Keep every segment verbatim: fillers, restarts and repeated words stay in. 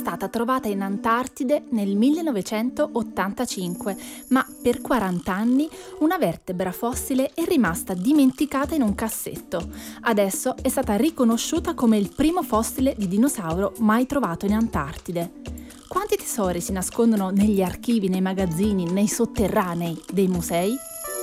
stata trovata in Antartide nel millenovecentottantacinque, ma per quaranta anni una vertebra fossile è rimasta dimenticata in un cassetto. Adesso è stata riconosciuta come il primo fossile di dinosauro mai trovato in Antartide. Quanti tesori si nascondono negli archivi, nei magazzini, nei sotterranei dei musei?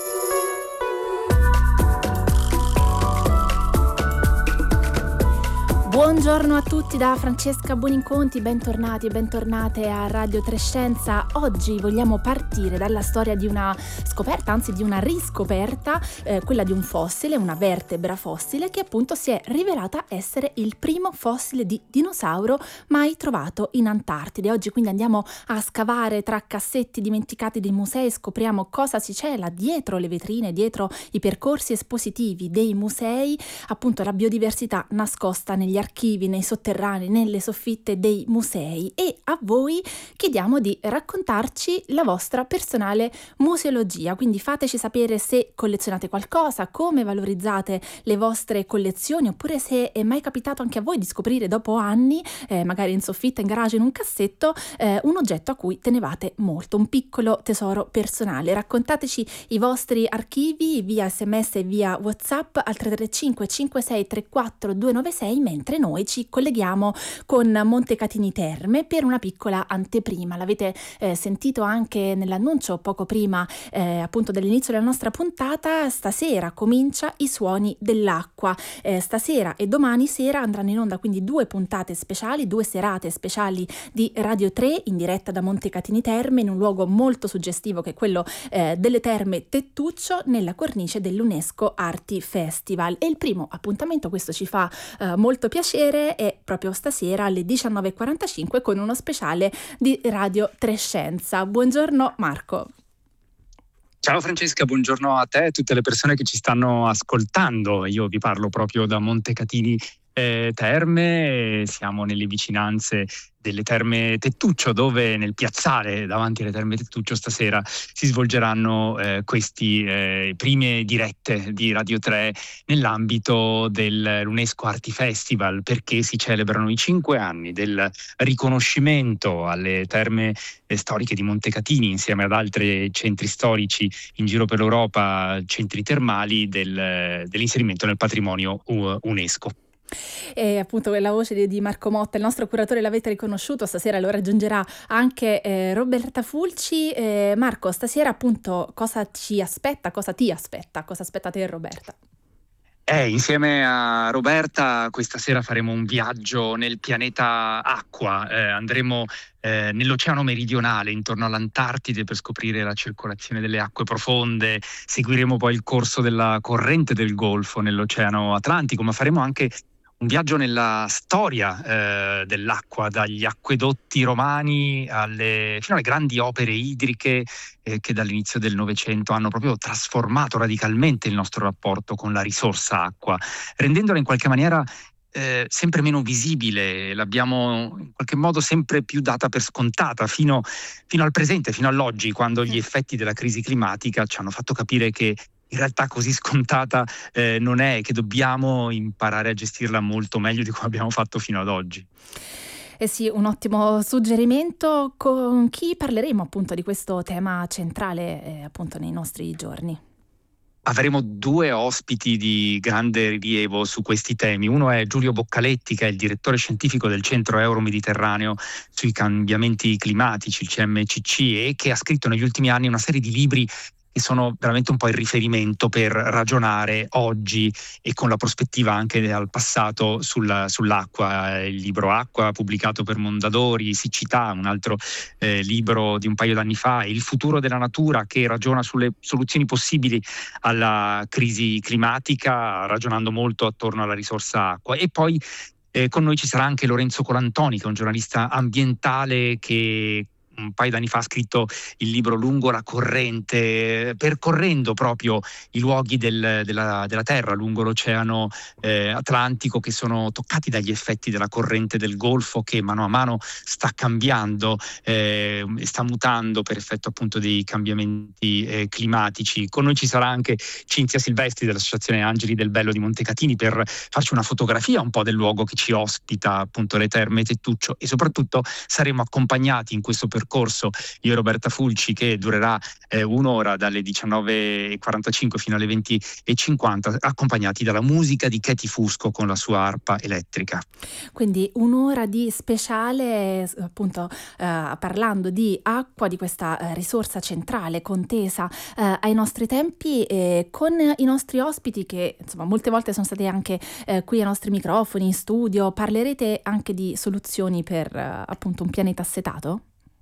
Buongiorno a tutti da Francesca Buoninconti, bentornati e bentornate a Radio Trescenza. Oggi vogliamo partire dalla storia di una scoperta, anzi di una riscoperta, eh, quella di un fossile, una vertebra fossile che appunto si è rivelata essere il primo fossile di dinosauro mai trovato in Antartide. Oggi quindi andiamo a scavare tra cassetti dimenticati dei musei, scopriamo cosa si cela dietro le vetrine, dietro i percorsi espositivi dei musei, appunto la biodiversità nascosta negli archivi, nei sotterranei, nelle soffitte dei musei. E a voi chiediamo di raccontarci la vostra personale museologia, quindi fateci sapere se collezionate qualcosa, come valorizzate le vostre collezioni, oppure se è mai capitato anche a voi di scoprire dopo anni, eh, magari in soffitta, in garage, in un cassetto, eh, un oggetto a cui tenevate molto, un piccolo tesoro personale. Raccontateci i vostri archivi via sms e via WhatsApp al tre tre cinque cinque sei tre quattro due nove sei, mentre noi ci colleghiamo con Montecatini Terme per una piccola anteprima. L'avete eh, sentito anche nell'annuncio poco prima eh, appunto dell'inizio della nostra puntata. Stasera comincia I suoni dell'acqua. Eh, stasera e domani sera andranno in onda quindi due puntate speciali, due serate speciali di Radio tre in diretta da Montecatini Terme, in un luogo molto suggestivo che è quello eh, delle Terme Tettuccio, nella cornice dell'UNESCO Arti Festival. E il primo appuntamento, questo ci fa eh, molto piacere, è proprio stasera alle diciannove e quarantacinque con uno speciale di Radio Trescenza. Buongiorno Marco. Ciao Francesca, buongiorno a te e a tutte le persone che ci stanno ascoltando. Io vi parlo proprio da Montecatini eh, Terme, siamo nelle vicinanze delle Terme Tettuccio, dove nel piazzale davanti alle Terme Tettuccio stasera si svolgeranno eh, questi eh, prime dirette di Radio tre nell'ambito dell'UNESCO Arti Festival, perché si celebrano i cinque anni del riconoscimento alle terme eh, storiche di Montecatini, insieme ad altri centri storici in giro per l'Europa, centri termali, del, dell'inserimento nel patrimonio UNESCO. E appunto la voce di, di Marco Motta, il nostro curatore, l'avete riconosciuto, stasera lo raggiungerà anche eh, Roberta Fulci. Eh, Marco, stasera appunto cosa ci aspetta, cosa ti aspetta, cosa aspetta te Roberta? Eh, insieme a Roberta questa sera faremo un viaggio nel pianeta acqua, eh, andremo eh, nell'oceano meridionale intorno all'Antartide per scoprire la circolazione delle acque profonde, seguiremo poi il corso della corrente del Golfo nell'oceano Atlantico, ma faremo anche un viaggio nella storia eh, dell'acqua, dagli acquedotti romani alle, fino alle grandi opere idriche eh, che dall'inizio del Novecento hanno proprio trasformato radicalmente il nostro rapporto con la risorsa acqua, rendendola in qualche maniera eh, sempre meno visibile. L'abbiamo in qualche modo sempre più data per scontata fino, fino al presente, fino all'oggi, quando gli effetti della crisi climatica ci hanno fatto capire che in realtà così scontata eh, non è, che dobbiamo imparare a gestirla molto meglio di come abbiamo fatto fino ad oggi. Eh sì, un ottimo suggerimento. Con chi parleremo appunto di questo tema centrale eh, appunto nei nostri giorni? Avremo due ospiti di grande rilievo su questi temi. Uno è Giulio Boccaletti, che è il direttore scientifico del Centro Euro-Mediterraneo sui cambiamenti climatici, il C M C C, e che ha scritto negli ultimi anni una serie di libri che sono veramente un po' il riferimento per ragionare oggi e con la prospettiva anche al passato sulla, sull'acqua. Il libro Acqua, pubblicato per Mondadori, Siccità, un altro eh, libro di un paio d'anni fa, e Il futuro della natura, che ragiona sulle soluzioni possibili alla crisi climatica, ragionando molto attorno alla risorsa acqua. E poi eh, con noi ci sarà anche Lorenzo Colantoni, che è un giornalista ambientale che un paio d'anni fa ha scritto il libro Lungo la corrente, percorrendo proprio i luoghi del, della, della Terra, lungo l'Oceano eh, Atlantico, che sono toccati dagli effetti della corrente del Golfo, che mano a mano sta cambiando e eh, sta mutando per effetto appunto dei cambiamenti eh, climatici. Con noi ci sarà anche Cinzia Silvestri dell'Associazione Angeli del Bello di Montecatini per farci una fotografia un po' del luogo che ci ospita, appunto le Terme Tettuccio, e soprattutto saremo accompagnati in questo percorso, io e Roberta Fulci, che durerà eh, un'ora dalle diciannove e quarantacinque fino alle venti e cinquanta, accompagnati dalla musica di Katy Fusco con la sua arpa elettrica. Quindi un'ora di speciale, appunto eh, parlando di acqua, di questa eh, risorsa centrale contesa eh, ai nostri tempi, e con i nostri ospiti che insomma molte volte sono stati anche eh, qui ai nostri microfoni in studio. Parlerete anche di soluzioni per eh, appunto un pianeta assetato?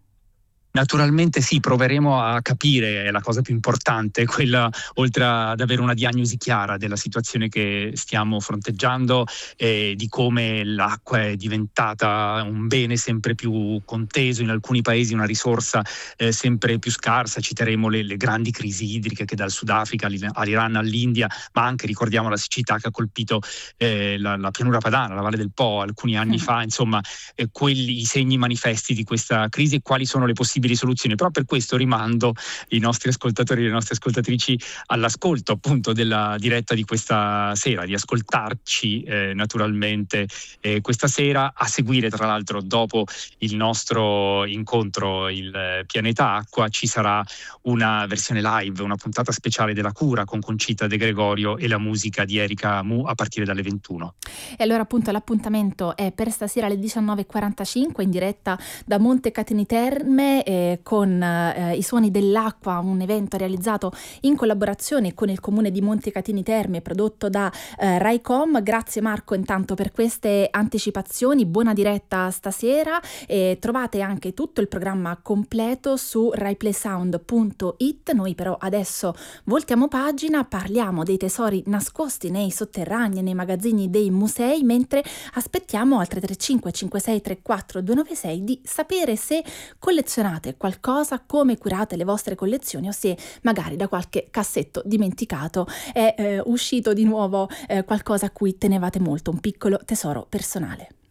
Naturalmente sì, proveremo a capire, è la cosa più importante, quella, oltre ad avere una diagnosi chiara della situazione che stiamo fronteggiando e di come l'acqua è diventata un bene sempre più conteso, in alcuni paesi una risorsa eh, sempre più scarsa. Citeremo le, le grandi crisi idriche che dal Sudafrica all'Iran all'India, ma anche ricordiamo la siccità che ha colpito eh, la, la pianura padana, la Valle del Po alcuni anni mm. fa, insomma eh, quelli i segni manifesti di questa crisi e quali sono le possibilità soluzioni. Però per questo rimando i nostri ascoltatori e le nostre ascoltatrici all'ascolto appunto della diretta di questa sera, di ascoltarci eh, naturalmente eh, questa sera, a seguire tra l'altro dopo il nostro incontro il eh, Pianeta Acqua ci sarà una versione live, una puntata speciale della Cura con Concita De Gregorio e la musica di Erika Mu a partire dalle ventuno. E allora appunto l'appuntamento è per stasera alle diciannove e quarantacinque in diretta da Montecatini Terme eh, con eh, i suoni dell'acqua, un evento realizzato in collaborazione con il comune di Montecatini Terme, prodotto da eh, Raicom. Grazie Marco intanto per queste anticipazioni, buona diretta stasera, e trovate anche tutto il programma completo su rai play sound punto it. Noi però adesso voltiamo pagina, parliamo dei tesori nascosti nei sotterranei e nei magazzini dei musei, mentre aspettiamo al tre tre cinque cinque sei tre quattro due nove sei di sapere se collezionate qualcosa, come curate le vostre collezioni, o se magari da qualche cassetto dimenticato è eh, uscito di nuovo eh, qualcosa a cui tenevate molto, un piccolo tesoro personale.